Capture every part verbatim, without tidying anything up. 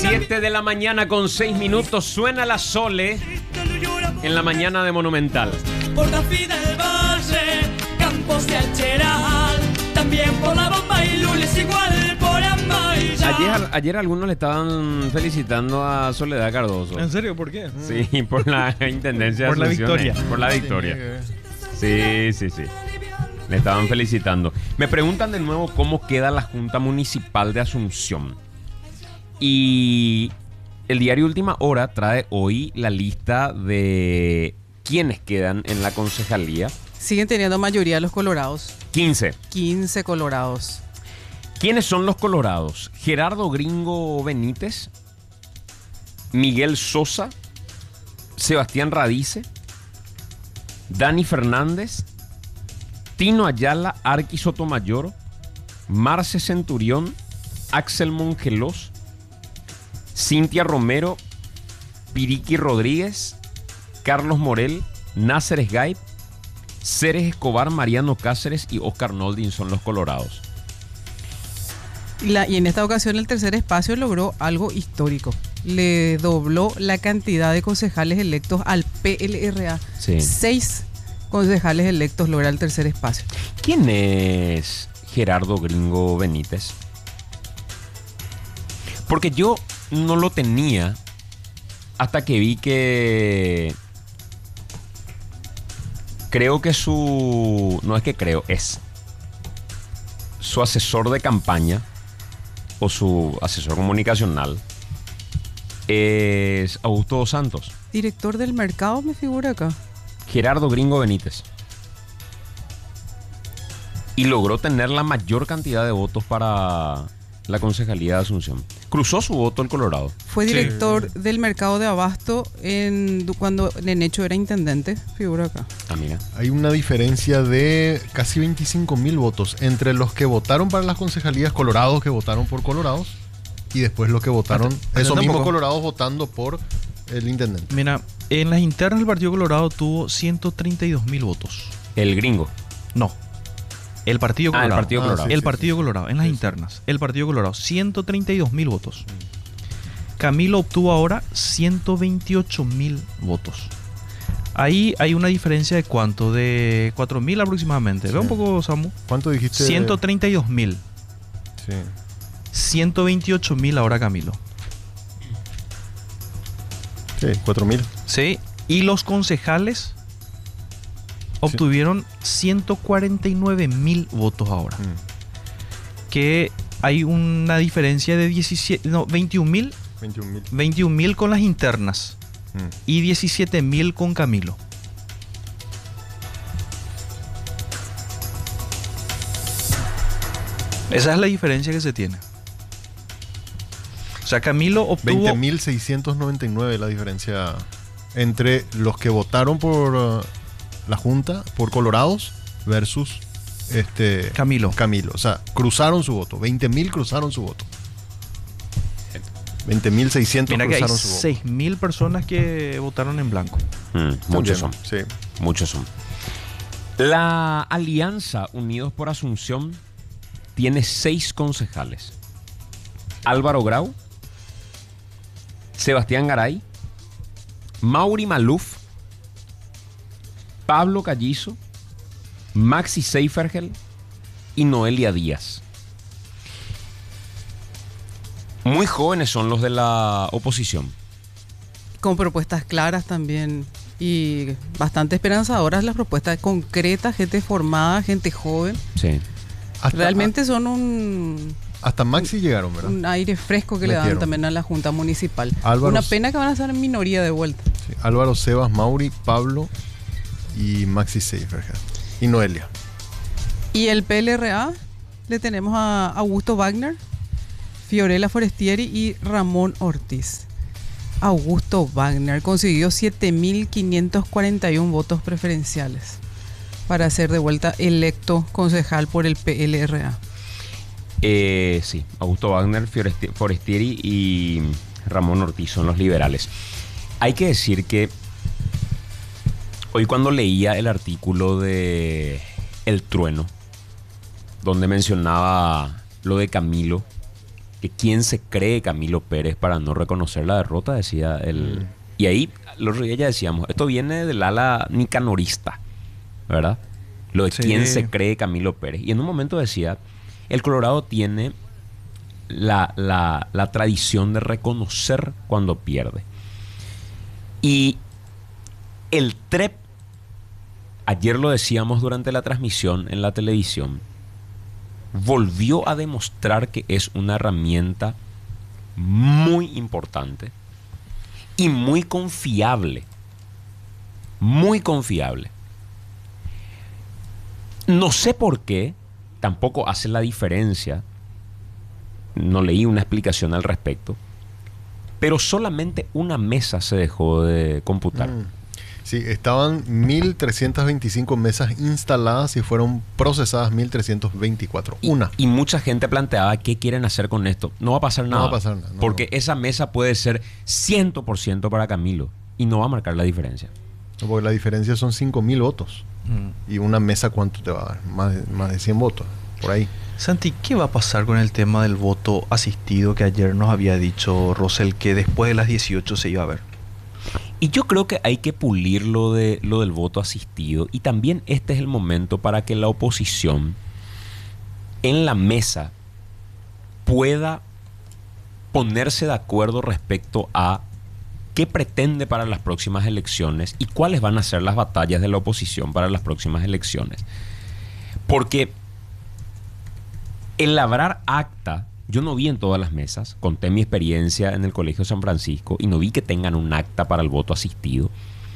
siete de la mañana con seis minutos suena la Sole en la mañana de Monumental. Por Tafí del Valle, Campos de Alcheral, también por La Bomba y Lules, igual por Amaya. Ayer, ayer algunos le estaban felicitando a Soledad Cardoso. ¿En serio? ¿Por qué? Sí, por la intendencia de Por la Asunción, victoria. eh, Por la victoria. Sí, sí, sí. Le estaban felicitando. Me preguntan de nuevo cómo queda la Junta Municipal de Asunción. Y el diario Última Hora trae hoy la lista de quienes quedan en la concejalía. Siguen teniendo mayoría los colorados. quince. quince colorados. ¿Quiénes son los colorados? Gerardo Gringo Benítez, Miguel Sosa, Sebastián Radice, Dani Fernández, Tino Ayala, Arqui Sotomayor, Marce Centurión, Axel Mongelos, Cintia Romero, Piriqui Rodríguez, Carlos Morel, Nácer Esgaib, Ceres Escobar, Mariano Cáceres y Oscar Noldin son los colorados. La, y en esta ocasión el tercer espacio logró algo histórico. Le dobló la cantidad de concejales electos al P L R A. Sí. Seis concejales electos logra el tercer espacio. ¿Quién es Gerardo Gringo Benítez? Porque yo no lo tenía hasta que vi que... Creo que su... No es que creo, es... Su asesor de campaña o su asesor comunicacional es Augusto dos Santos. Director del mercado me figura acá. Gerardo Gringo Benítez. Y logró tener la mayor cantidad de votos para la concejalía de Asunción. Cruzó su voto el Colorado. Fue director sí. del mercado de Abasto en, cuando Nenecho era intendente, figura acá. Ah, mira. Hay una diferencia de casi veinticinco mil votos entre los que votaron para las concejalías colorados que votaron por colorados y después los que votaron, hasta, esos hasta mismos tampoco. colorados votando por el intendente. Mira, en las internas el Partido Colorado tuvo ciento treinta y dos mil votos. El Gringo. No. El Partido Colorado. Ah, el Partido Colorado. Ah, sí, el sí, Partido sí, Colorado, sí, en las sí, internas. sí. El Partido Colorado, ciento treinta y dos mil votos. Camilo obtuvo ahora ciento veintiocho mil votos. Ahí hay una diferencia de cuánto, de cuatro mil aproximadamente. Sí. Ve un poco, Samu. ¿Cuánto dijiste? ciento treinta y dos mil. Sí. ciento veintiocho mil ahora Camilo. Sí, cuatro mil. Sí. Y los concejales obtuvieron ciento cuarenta y nueve mil votos ahora. Mm. Que hay una diferencia de diecisiete, no, veintiún mil. veintiún mil. veintiún mil con las internas Mm. y diecisiete mil con Camilo. Esa es la diferencia que se tiene. O sea, Camilo obtuvo veinte mil seiscientos noventa y nueve la diferencia entre los que votaron por uh, la Junta, por colorados, versus este Camilo. Camilo. O sea, cruzaron su voto. veinte mil cruzaron su voto. veinte mil seiscientos Mira que hay cruzaron su voto. seis mil personas que votaron en blanco. Mm, muchos son. Sí. Muchos son. La Alianza Unidos por Asunción tiene seis concejales. Álvaro Grau, Sebastián Garay, Mauri Maluf, Pablo Callizo, Maxi Seifergel y Noelia Díaz. Muy jóvenes son los de la oposición. Con propuestas claras también y bastante esperanzadoras las propuestas concretas, gente formada, gente joven. Sí. Hasta, Realmente son un, hasta Maxi llegaron, ¿verdad? un aire fresco que le dan Metieron. también a la Junta Municipal. Álvaro- Una pena que van a estar en minoría de vuelta. Sí. Álvaro, Sebas, Mauri, Pablo y Maxi Seifergel. Y Noelia. Y el P L R A le tenemos a Augusto Wagner, Fiorella Forestieri y Ramón Ortiz. Augusto Wagner consiguió siete mil quinientos cuarenta y uno votos preferenciales para ser de vuelta electo concejal por el P L R A. Eh, sí, Augusto Wagner, Fioresti- Forestieri y Ramón Ortiz son los liberales. Hay que decir que hoy cuando leía el artículo de El Trueno, donde mencionaba lo de Camilo que quién se cree Camilo Pérez para no reconocer la derrota, decía él. Mm. Y ahí, los ya decíamos, esto viene del ala nicanorista, ¿verdad? Lo de sí. quién se cree Camilo Pérez. Y en un momento decía, el Colorado tiene la, la, la tradición de reconocer cuando pierde. Y el T R E P, ayer lo decíamos durante la transmisión en la televisión, volvió a demostrar que es una herramienta muy importante y muy confiable. Muy confiable. No sé por qué, tampoco hace la diferencia, no leí una explicación al respecto, pero solamente una mesa se dejó de computar. Mm. Sí, estaban mil trescientas veinticinco mesas instaladas y fueron procesadas mil trescientas veinticuatro. Y, una. Y mucha gente planteaba qué quieren hacer con esto. No va a pasar nada. No va a pasar nada. No, porque no. esa mesa puede ser cien por ciento para Camilo y no va a marcar la diferencia. No, porque la diferencia son cinco mil votos. Mm. Y una mesa, ¿cuánto te va a dar? Más de, más de cien votos, por ahí. Santi, ¿qué va a pasar con el tema del voto asistido que ayer nos había dicho Rosell que después de las dieciocho se iba a ver? Y yo creo que hay que pulir lo, de, lo del voto asistido. Y también este es el momento para que la oposición en la mesa pueda ponerse de acuerdo respecto a qué pretende para las próximas elecciones y cuáles van a ser las batallas de la oposición para las próximas elecciones. Porque el labrar acta, yo no vi en todas las mesas, conté mi experiencia en el Colegio San Francisco y no vi que tengan un acta para el voto asistido.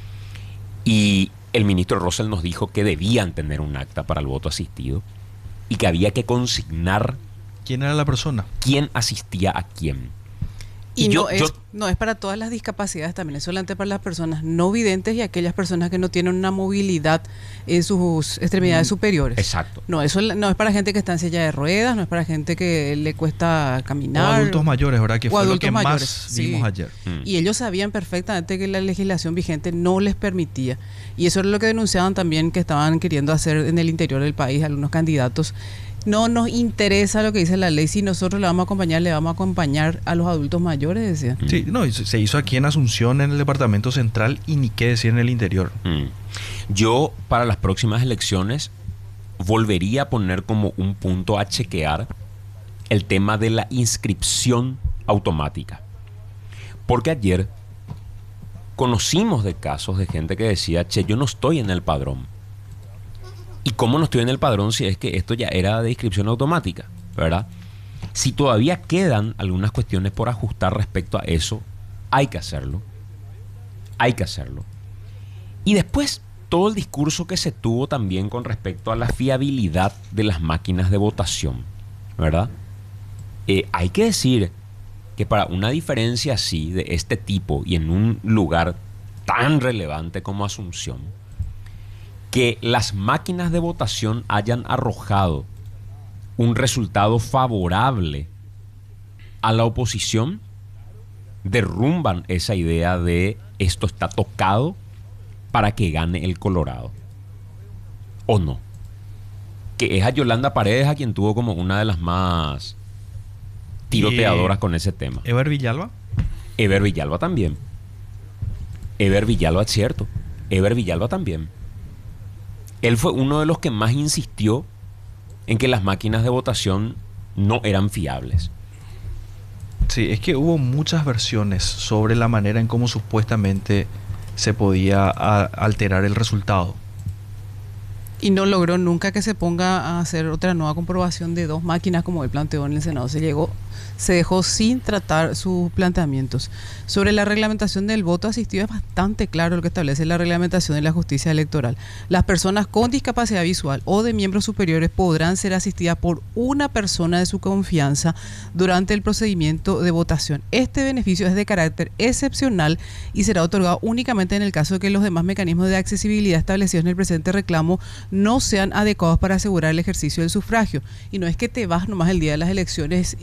Y el ministro Rosell nos dijo que debían tener un acta para el voto asistido y que había que consignar quién era la persona, quién asistía a quién. Y, y yo, no, es, yo, no es para todas las discapacidades, también es solamente para las personas no videntes y aquellas personas que no tienen una movilidad en sus extremidades mm, superiores. Exacto. No, eso no es para gente que está en silla de ruedas, no es para gente que le cuesta caminar. O adultos mayores, ¿verdad? Que o fue lo que mayores, más sí. vimos ayer. Mm. Y ellos sabían perfectamente que la legislación vigente no les permitía. Y eso era lo que denunciaban también que estaban queriendo hacer en el interior del país algunos candidatos. No nos interesa lo que dice la ley, si nosotros le vamos a acompañar, le vamos a acompañar a los adultos mayores, decía. Sí, no, se hizo aquí en Asunción, en el departamento central, y ni qué decir en el interior. Mm. Yo, para las próximas elecciones, volvería a poner como un punto a chequear el tema de la inscripción automática. Porque ayer conocimos de casos de gente que decía, che, yo no estoy en el padrón. ¿Y cómo no estoy en el padrón si es que esto ya era de inscripción automática? ¿Verdad? Si todavía quedan algunas cuestiones por ajustar respecto a eso, hay que hacerlo. Hay que hacerlo. Y después, todo el discurso que se tuvo también con respecto a la fiabilidad de las máquinas de votación, ¿verdad? Eh, hay que decir que para una diferencia así, de este tipo, y en un lugar tan relevante como Asunción, que las máquinas de votación hayan arrojado un resultado favorable a la oposición, derrumban esa idea de esto está tocado para que gane el Colorado. ¿O no? Que es a Yolanda Paredes a quien tuvo como una de las más tiroteadoras eh, con ese tema. ¿Eber Villalba? Eber Villalba también. Eber Villalba es cierto. Eber Villalba también. Él fue uno de los que más insistió en que las máquinas de votación no eran fiables. Sí, es que hubo muchas versiones sobre la manera en cómo supuestamente se podía a, alterar el resultado. Y no logró nunca que se ponga a hacer otra nueva comprobación de dos máquinas como él planteó en el Senado. Se llegó, se dejó sin tratar sus planteamientos. Sobre la reglamentación del voto asistido es bastante claro lo que establece la reglamentación de la justicia electoral. Las personas con discapacidad visual o de miembros superiores podrán ser asistidas por una persona de su confianza durante el procedimiento de votación. Este beneficio es de carácter excepcional y será otorgado únicamente en el caso de que los demás mecanismos de accesibilidad establecidos en el presente reclamo no sean adecuados para asegurar el ejercicio del sufragio. Y no es que te vas nomás el día de las elecciones y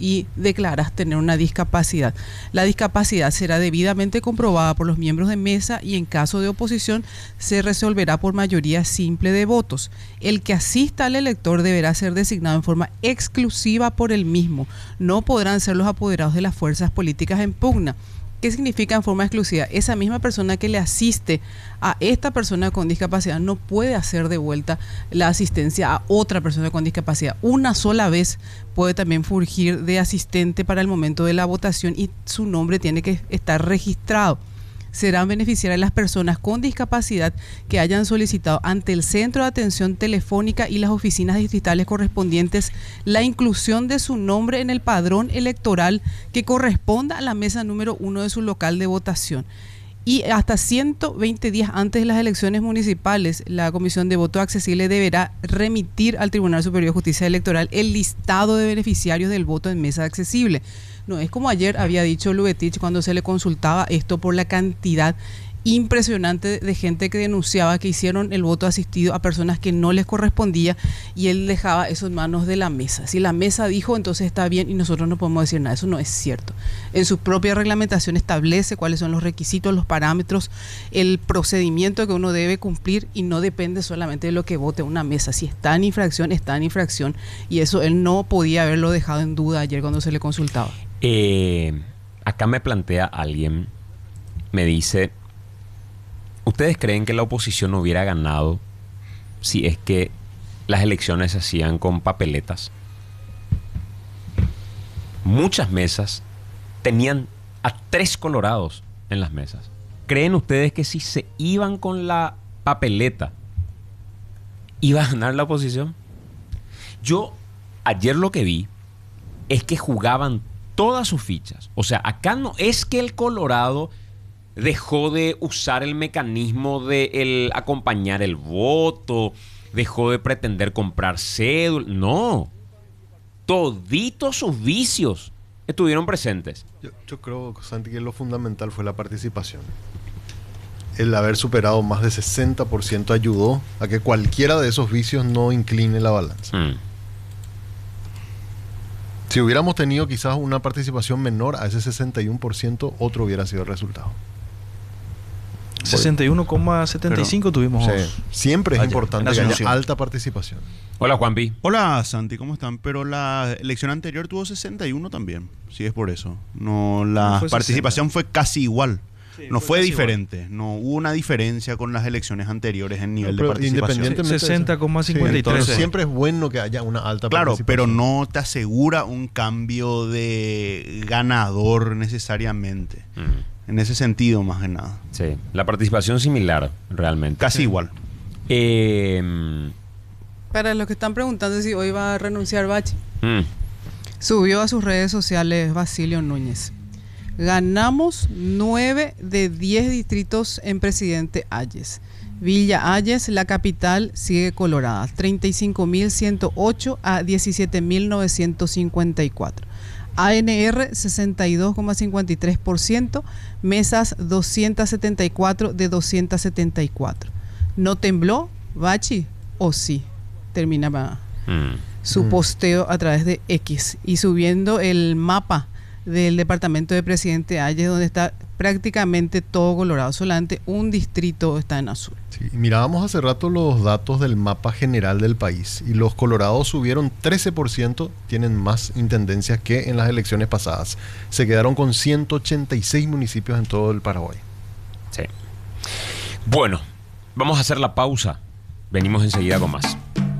declarás tener una discapacidad. La discapacidad será debidamente comprobada por los miembros de mesa y en caso de oposición se resolverá por mayoría simple de votos. El que asista al elector deberá ser designado en forma exclusiva por el mismo. No podrán ser los apoderados de las fuerzas políticas en pugna. ¿Qué significa en forma exclusiva? Esa misma persona que le asiste a esta persona con discapacidad no puede hacer de vuelta la asistencia a otra persona con discapacidad. Una sola vez puede también fungir de asistente para el momento de la votación y su nombre tiene que estar registrado. Serán beneficiarias las personas con discapacidad que hayan solicitado ante el Centro de Atención Telefónica y las oficinas distritales correspondientes la inclusión de su nombre en el padrón electoral que corresponda a la mesa número uno de su local de votación. Y hasta ciento veinte días antes de las elecciones municipales, la Comisión de Voto Accesible deberá remitir al Tribunal Superior de Justicia Electoral el listado de beneficiarios del voto en mesa accesible. No es como ayer había dicho Lubetich cuando se le consultaba esto por la cantidad impresionante de gente que denunciaba que hicieron el voto asistido a personas que no les correspondía y él dejaba eso en manos de la mesa. Si la mesa dijo, entonces está bien y nosotros no podemos decir nada. Eso no es cierto. En su propia reglamentación establece cuáles son los requisitos, los parámetros, el procedimiento que uno debe cumplir y no depende solamente de lo que vote una mesa. Si está en infracción, está en infracción y eso él no podía haberlo dejado en duda ayer cuando se le consultaba. Eh, acá me plantea alguien, me dice, ¿ustedes creen que la oposición hubiera ganado si es que las elecciones se hacían con papeletas? Muchas mesas tenían a tres colorados en las mesas. ¿Creen ustedes que si se iban con la papeleta iba a ganar la oposición? Yo ayer lo que vi es que jugaban todas sus fichas. O sea, acá no es que el Colorado dejó de usar el mecanismo de el acompañar el voto, dejó de pretender comprar cédula. No. Toditos sus vicios estuvieron presentes. Yo, yo creo, Santi, que lo fundamental fue la participación. El haber superado más de sesenta por ciento ayudó a que cualquiera de esos vicios no incline la balanza. Mm. Si hubiéramos tenido quizás una participación menor a ese sesenta y uno por ciento, otro hubiera sido el resultado. sesenta y uno coma setenta y cinco tuvimos. Sí, siempre es ayer, importante que haya alta participación. Hola, Juanpi. Hola, Santi, ¿cómo están? Pero la elección anterior tuvo sesenta y uno también, si es por eso. No, la No participación fue casi igual. Sí, no fue fue casi diferente. Igual. No hubo una diferencia con las elecciones anteriores en nivel No, de participación. Independientemente sesenta coma cincuenta y tres. Sí, entonces, siempre es bueno que haya una alta claro, participación. pero no te asegura un cambio de ganador necesariamente. Mm. En ese sentido, más que nada. Sí, la participación similar, realmente. Casi sí. igual. Eh, Para los que están preguntando si hoy va a renunciar Bachi, mm. subió a sus redes sociales Basilio Núñez. Ganamos nueve de diez distritos en Presidente Hayes. Villa Hayes, la capital, sigue colorada. treinta y cinco mil ciento ocho a diecisiete mil novecientos cincuenta y cuatro. A N R sesenta y dos coma cincuenta y tres por ciento, mesas doscientos setenta y cuatro de doscientos setenta y cuatro. ¿No tembló, Bachi? ¿O sí? Termina mm. su mm. posteo a través de X y subiendo el mapa del departamento de Presidente Hayes, donde está prácticamente todo colorado, solamente un distrito está en azul. Sí, mirábamos hace rato los datos del mapa general del país y los colorados subieron trece por ciento, tienen más intendencias que en las elecciones pasadas. Se quedaron con ciento ochenta y seis municipios en todo el Paraguay. Sí. Bueno, vamos a hacer la pausa. Venimos enseguida con más.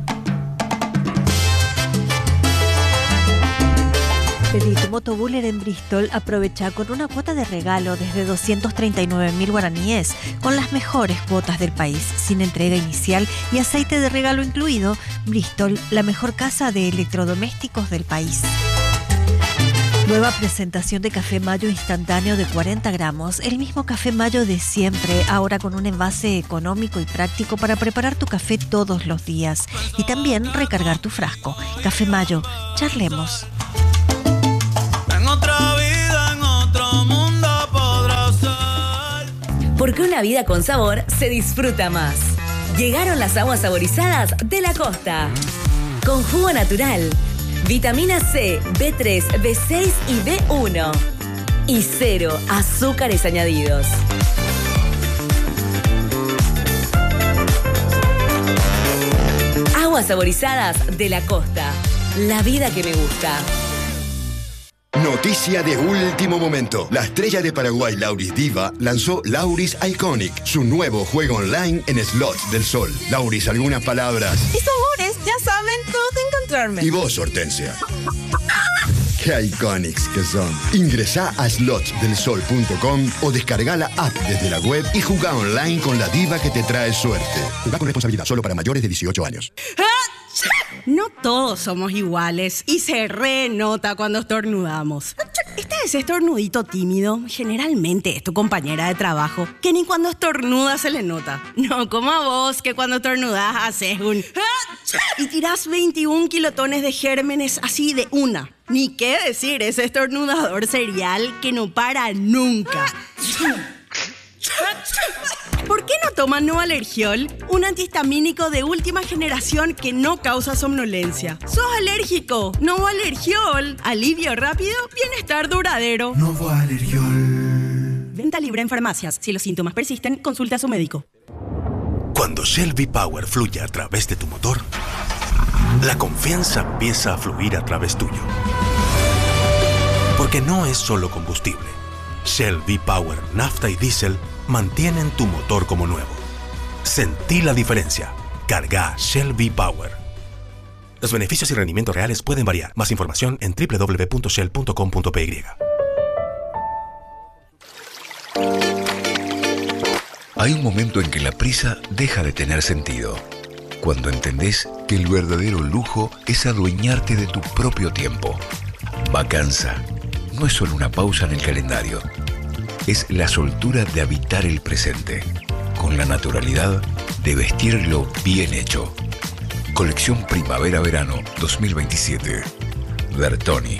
Pedí tu motobuller en Bristol, aprovecha con una cuota de regalo desde doscientos treinta y nueve mil guaraníes, con las mejores cuotas del país, sin entrega inicial y aceite de regalo incluido. Bristol, la mejor casa de electrodomésticos del país. Nueva presentación de Café Mayo instantáneo de cuarenta gramos, el mismo Café Mayo de siempre, ahora con un envase económico y práctico para preparar tu café todos los días y también recargar tu frasco. Café Mayo, charlemos. En otra vida, en otro mundo podrá ser. Porque una vida con sabor se disfruta más. Llegaron las aguas saborizadas de la costa. Con jugo natural, Vitamina C, B tres, B seis y B uno. Y cero azúcares añadidos. Aguas saborizadas de la costa. La vida que me gusta. Noticia de último momento. La estrella de Paraguay, Lauris Diva, lanzó Lauris Iconic, su nuevo juego online en slots del sol. Lauris, algunas palabras. Mis amores, ya saben dónde encontrarme. Y vos, Hortensia. ¡Qué iconics que son! Ingresá a slots del sol punto com o descarga la app desde la web y jugá online con la diva que te trae suerte. Jugá con responsabilidad, solo para mayores de dieciocho años. No todos somos iguales y se renota cuando estornudamos. Este es estornudito tímido, generalmente es tu compañera de trabajo, que ni cuando estornuda se le nota. No como a vos, que cuando estornudás haces un... y tirás veintiún kilotones de gérmenes así de una. Ni qué decir, ese estornudador serial que no para nunca. ¿Por qué no toman Novalergiol? Un antihistamínico de última generación que no causa somnolencia. ¿Sos alérgico? Novalergiol. Alivio rápido, bienestar duradero. Novalergiol. Venta libre en farmacias. Si los síntomas persisten, consulta a su médico. Cuando Shell V-Power fluye a través de tu motor, la confianza empieza a fluir a través tuyo. Porque no es solo combustible. Shell V-Power, nafta y diésel mantienen tu motor como nuevo. Sentí la diferencia. Carga Shell V-Power. Los beneficios y rendimientos reales pueden variar. Más información en doble u doble u doble u punto shell punto com punto p y. Hay un momento en que la prisa deja de tener sentido. Cuando entendés que el verdadero lujo es adueñarte de tu propio tiempo. Vacanza no es solo una pausa en el calendario. Es la soltura de habitar el presente, con la naturalidad de vestirlo bien hecho. Colección Primavera-Verano dos mil veintisiete. Bertoni.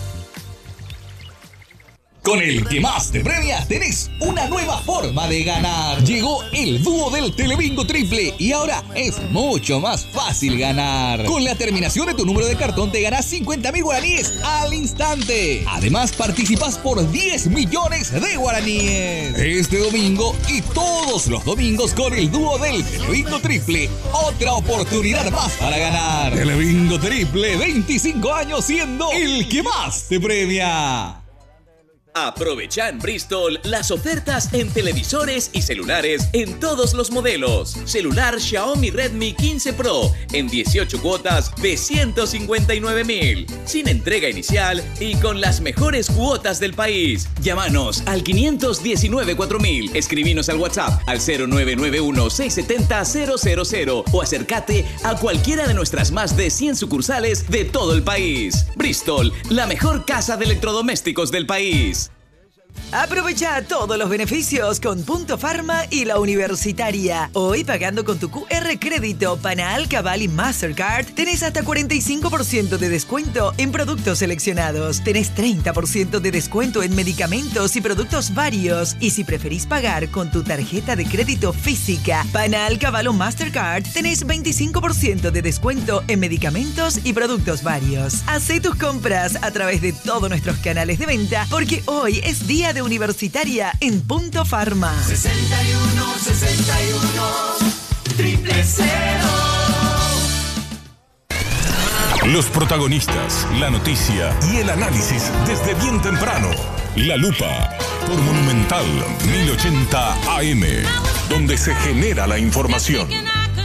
Con el que más te premia tenés una nueva forma de ganar. Llegó el dúo del Telebingo Triple y ahora es mucho más fácil ganar. Con la terminación de tu número de cartón te ganás cincuenta mil guaraníes al instante. Además participás por diez millones de guaraníes. Este domingo y todos los domingos con el dúo del Telebingo Triple. Otra oportunidad más para ganar. Telebingo Triple, veinticinco años siendo el que más te premia. Aprovecha en Bristol las ofertas en televisores y celulares en todos los modelos. Celular Xiaomi Redmi quince Pro en dieciocho cuotas de ciento cincuenta y nueve mil, sin entrega inicial y con las mejores cuotas del país. Llámanos al quinientos diecinueve cuatro mil, escribinos al WhatsApp al cero nueve nueve uno seis siete cero cero cero cero o acércate a cualquiera de nuestras más de cien sucursales de todo el país. Bristol, la mejor casa de electrodomésticos del país. Aprovecha todos los beneficios con Punto Pharma y la Universitaria. Hoy pagando con tu Q R crédito Panal, Cabal y Mastercard tenés hasta cuarenta y cinco por ciento de descuento en productos seleccionados. Tenés treinta por ciento de descuento en medicamentos y productos varios. Y si preferís pagar con tu tarjeta de crédito física Panal, Cabal o Mastercard, tenés veinticinco por ciento de descuento en medicamentos y productos varios. Hacé tus compras a través de todos nuestros canales de venta porque hoy es día de Universitaria en Punto Pharma. sesenta y uno, sesenta y uno, triple cero. Los protagonistas, la noticia y el análisis desde bien temprano. La Lupa por Monumental mil ochenta A M, donde se genera la información.